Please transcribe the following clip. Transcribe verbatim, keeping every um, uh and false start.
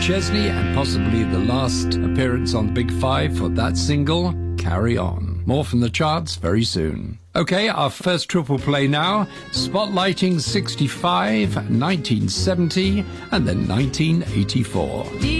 Chesney, and possibly the last appearance on the Big Five for that single, Carry On. More from the charts very soon. Okay, our first triple play now, spotlighting sixty-five, nineteen seventy, and then nineteen eighty-four.